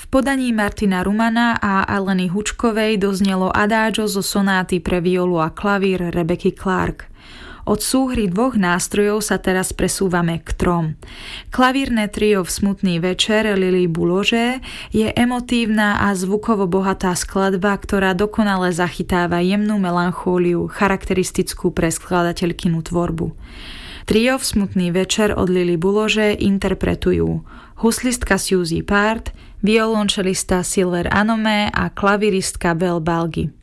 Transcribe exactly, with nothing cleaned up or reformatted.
podaní Martina Rumana a Aleny Hučkovej doznelo Adagio zo sonáty pre violu a klavír Rebecky Clark. Od súhry dvoch nástrojov sa teraz presúvame k trom. Klavírne trio v Smutný večer Lily Boulanger je emotívna a zvukovo bohatá skladba, ktorá dokonale zachytáva jemnú melanchóliu, charakteristickú pre skladateľkinu tvorbu. Trio v Smutný večer od Lily Boulanger interpretujú huslistka Suzy Part, violončelista Silver Anome a klaviristka Belle Balgi.